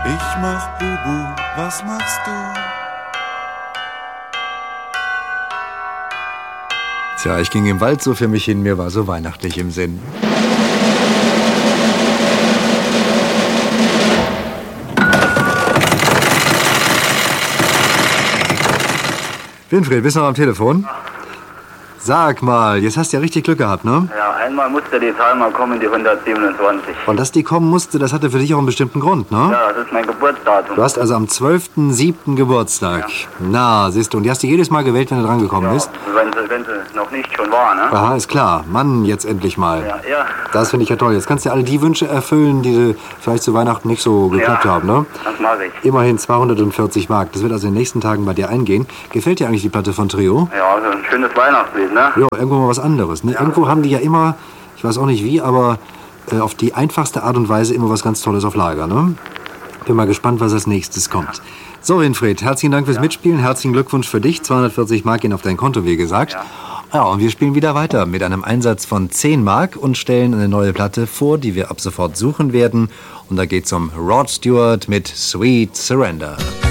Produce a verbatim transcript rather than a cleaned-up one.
Ich mach Bubu, was machst du? Tja, ich ging im Wald so für mich hin, mir war so weihnachtlich im Sinn. Winfried, bist du noch am Telefon? Sag mal, jetzt hast du ja richtig Glück gehabt, ne? Ja, einmal musste die Zahl mal kommen, die hundertsiebenundzwanzig. Und dass die kommen musste, das hatte für dich auch einen bestimmten Grund, ne? Ja, das ist mein Geburtsdatum. Du hast also am zwölften siebten Geburtstag. Ja. Na, siehst du, und die hast du jedes Mal gewählt, wenn du dran gekommen ja, bist? Wenn sie, wenn sie noch nicht schon war, ne? Aha, ist klar. Mann, jetzt endlich mal. Ja, ja. Das finde ich ja toll. Jetzt kannst du alle die Wünsche erfüllen, die dir vielleicht zu Weihnachten nicht so geklappt ja, haben, ne? Das mache ich. Immerhin zweihundertvierzig Mark. Das wird also in den nächsten Tagen bei dir eingehen. Gefällt dir eigentlich die Platte von Trio? Ja, also ein schönes Weihnachtslied, ne? Ja, irgendwo mal was anderes, ne? Ja. Irgendwo haben die ja immer, ich weiß auch nicht wie, aber äh, auf die einfachste Art und Weise immer was ganz Tolles auf Lager, ne? Bin mal gespannt, was als nächstes kommt. So, Winfried, herzlichen Dank fürs ja. Mitspielen. Herzlichen Glückwunsch für dich. zweihundertvierzig Mark gehen auf dein Konto, wie gesagt. Ja. Ja, und wir spielen wieder weiter mit einem Einsatz von zehn Mark und stellen eine neue Platte vor, die wir ab sofort suchen werden. Und da geht's um Rod Stewart mit Sweet Surrender.